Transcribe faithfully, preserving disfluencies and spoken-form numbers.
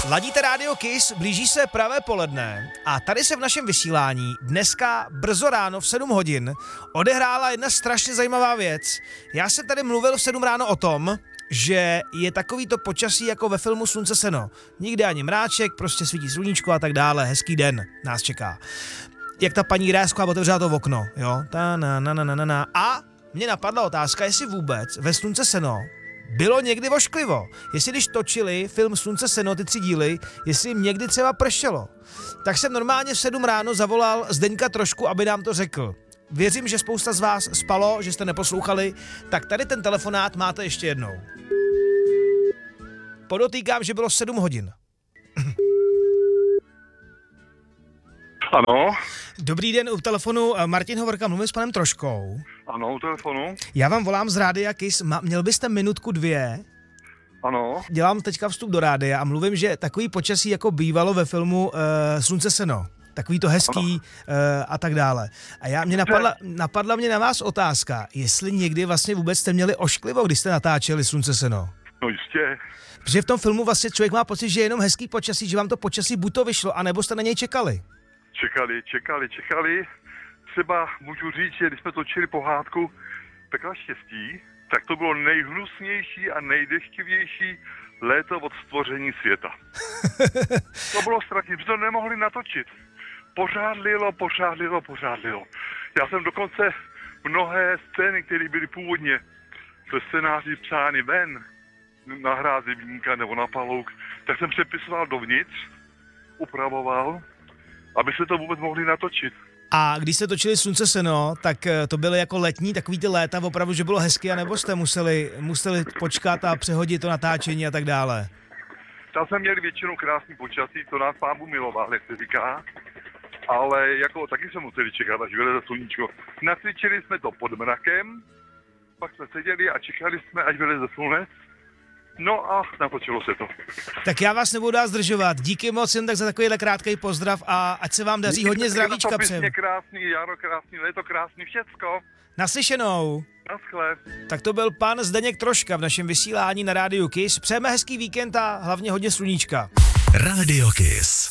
Ladíte Radio Kiss, blíží se pravé poledne a tady se v našem vysílání dneska brzo ráno v sedm hodin odehrála jedna strašně zajímavá věc. Já jsem tady mluvil v sedm ráno o tom, že je takový to počasí jako ve filmu Slunce seno. Nikde ani mráček, prostě svítí sluníčko a tak dále, hezký den nás čeká. Jak ta paní Résková otevřela to okno, jo? Ta na na na na na. A mě napadla otázka, jestli vůbec ve Slunce seno bylo někdy ošklivo. Jestli když točili film Slunce seno, ty tři díly, jestli jim někdy třeba pršelo. Tak jsem normálně v sedm ráno zavolal Zdeňka Trošku, aby nám to řekl. Věřím, že spousta z vás spalo, že jste neposlouchali, tak tady ten telefonát máte ještě jednou. Podotýkám, že bylo sedm hodin. Ano. Dobrý den, u telefonu Martin Hovorka, mluvím s panem Troškou. Ano, u telefonu. Já vám volám z Rádia Kiss, Ma, měl byste minutku dvě? Ano. Dělám teďka vstup do rádia a mluvím, že takový počasí jako bývalo ve filmu uh, Slunce seno. Takový to hezký uh, a tak dále. A já mě napadla, napadla mě na vás otázka, jestli někdy vlastně vůbec jste měli ošklivo, když jste natáčeli Slunce seno. No jistě. Protože v tom filmu vlastně člověk má pocit, že je jenom hezký počasí, že vám to počasí buď to vyšlo, anebo jste na něj čekali. Čekali, čekali, čekali. Třeba můžu říct, že když jsme točili pohádku Pekla štěstí, tak to bylo nejhnusnější a nejdeštivější léto od stvoření světa. To bylo strašně, že to nemohli natočit. Pořád lilo, pořád lilo, pořád lilo. Já jsem dokonce mnohé scény, které byly původně ze scénáři psány ven, na hrázi vínka nebo na palouk, tak jsem přepisoval dovnitř, upravoval, aby se to vůbec mohli natočit. A když jste točili Slunce seno, tak to byly jako letní, takový ty léta opravdu, že bylo hezky, anebo jste museli, museli počkat a přehodit to natáčení a tak dále? Tam jsme měli většinou krásný počasí, to nás Pán Bůh miloval, jak se říká, ale jako taky jsme museli čekat, až vyleze sluníčko. Nacvičili jsme to pod mrakem, pak jsme seděli a čekali jsme, až vyleze slunec. No a natočilo se to. Tak já vás nebudu dát zdržovat. Díky moc jen tak za takovýhle krátký pozdrav a ať se vám daří. Hodně zdravíčka přejem. Je krásný, jaro krásný, léto krásný, všecko. Naslyšenou. Naschle. Tak to byl pan Zdeněk Troška v našem vysílání na Rádiu Kiss. Přejeme hezký víkend a hlavně hodně sluníčka. Rádio Kiss.